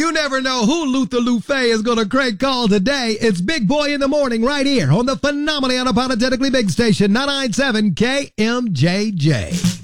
You never know who Luther Lufe is going to crank call today. It's Big Boy in the Morning right here on the phenomenally unapologetically big station, 997 KMJJ.